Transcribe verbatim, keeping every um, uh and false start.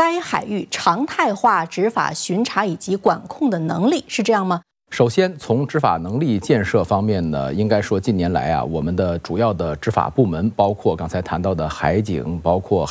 该海域常态化执法巡查以及管控的能力，是这样吗？ 首先，从执法能力建设方面呢，应该说近年来啊，我们的主要的执法部门，包括刚才谈到的海警，包括